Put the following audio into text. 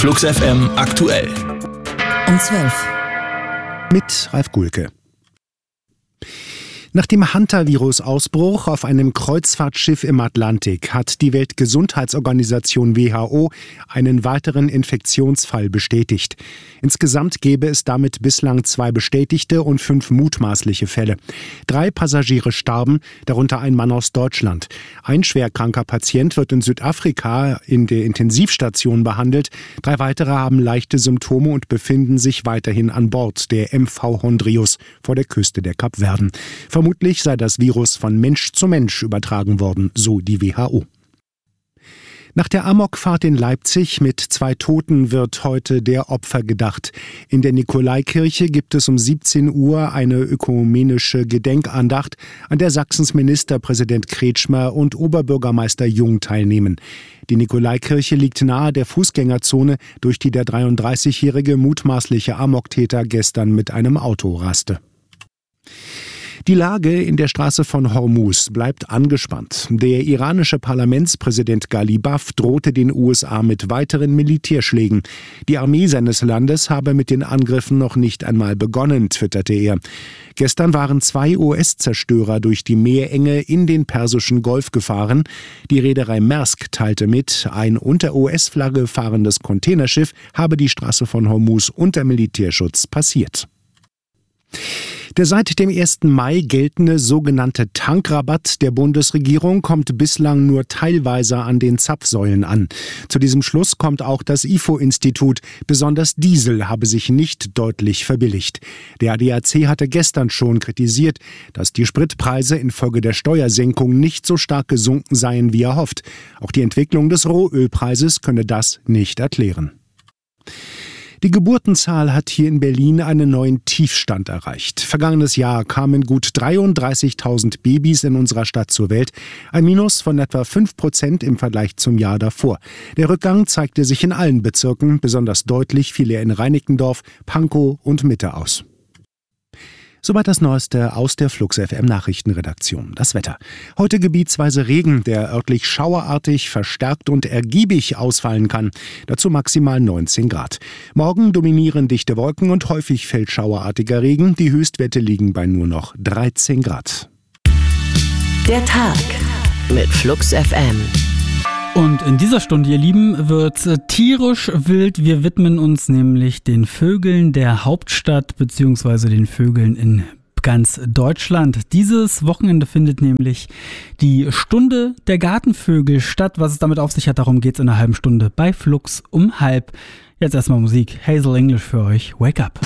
Flux FM aktuell. Um 12. Mit Ralf Gulke. Nach dem Hantavirus-Ausbruch auf einem Kreuzfahrtschiff im Atlantik hat die Weltgesundheitsorganisation WHO einen weiteren Infektionsfall bestätigt. Insgesamt gäbe es damit bislang 2 bestätigte und 5 mutmaßliche Fälle. 3 Passagiere starben, darunter ein Mann aus Deutschland. Ein schwerkranker Patient wird in Südafrika in der Intensivstation behandelt. 3 weitere haben leichte Symptome und befinden sich weiterhin an Bord der MV Hondrius vor der Küste der Kapverden. Vermutlich sei das Virus von Mensch zu Mensch übertragen worden, so die WHO. Nach der Amokfahrt in Leipzig mit 2 Toten wird heute der Opfer gedacht. In der Nikolaikirche gibt es um 17 Uhr eine ökumenische Gedenkandacht, an der Sachsens Ministerpräsident Kretschmer und Oberbürgermeister Jung teilnehmen. Die Nikolaikirche liegt nahe der Fußgängerzone, durch die der 33-jährige mutmaßliche Amoktäter gestern mit einem Auto raste. Die Lage in der Straße von Hormuz bleibt angespannt. Der iranische Parlamentspräsident Ghalibaf drohte den USA mit weiteren Militärschlägen. Die Armee seines Landes habe mit den Angriffen noch nicht einmal begonnen, twitterte er. Gestern waren 2 US-Zerstörer durch die Meerenge in den Persischen Golf gefahren. Die Reederei Maersk teilte mit, ein unter US-Flagge fahrendes Containerschiff habe die Straße von Hormuz unter Militärschutz passiert. Der seit dem 1. Mai geltende sogenannte Tankrabatt der Bundesregierung kommt bislang nur teilweise an den Zapfsäulen an. Zu diesem Schluss kommt auch das IFO-Institut. Besonders Diesel habe sich nicht deutlich verbilligt. Der ADAC hatte gestern schon kritisiert, dass die Spritpreise infolge der Steuersenkung nicht so stark gesunken seien, wie erhofft. Auch die Entwicklung des Rohölpreises könne das nicht erklären. Die Geburtenzahl hat hier in Berlin einen neuen Tiefstand erreicht. Vergangenes Jahr kamen gut 33.000 Babys in unserer Stadt zur Welt, ein Minus von etwa 5% im Vergleich zum Jahr davor. Der Rückgang zeigte sich in allen Bezirken, besonders deutlich fiel er in Reinickendorf, Pankow und Mitte aus. Soweit das Neueste aus der Flux FM Nachrichtenredaktion. Das Wetter. Heute gebietsweise Regen, der örtlich schauerartig, verstärkt und ergiebig ausfallen kann. Dazu maximal 19 Grad. Morgen dominieren dichte Wolken und häufig fällt schauerartiger Regen. Die Höchstwerte liegen bei nur noch 13 Grad. Der Tag mit Flux FM. Und in dieser Stunde, ihr Lieben, wird tierisch wild. Wir widmen uns nämlich den Vögeln der Hauptstadt bzw. den Vögeln in ganz Deutschland. Dieses Wochenende findet nämlich die Stunde der Gartenvögel statt. Was es damit auf sich hat, darum geht es in einer halben Stunde bei Flux um 12:30. Jetzt erstmal Musik. Hazel English für euch. Wake Up.